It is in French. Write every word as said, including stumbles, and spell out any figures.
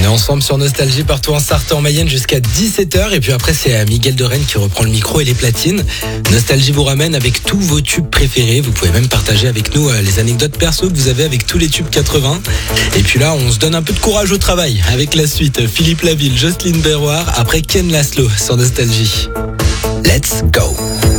est ensemble sur Nostalgie partout en Sarthe, en Mayenne jusqu'à dix-sept heures. Et puis après, c'est Miguel de Rennes qui reprend le micro et les platines. Nostalgie vous ramène avec tous vos tubes préférés. Vous pouvez même partager avec nous les anecdotes perso que vous avez avec tous les tubes quatre-vingts. Et puis là, on se donne un peu de courage au travail avec la suite. Philippe Laville, Jocelyne Berroir, après Ken Laszlo sur Nostalgie. Let's go!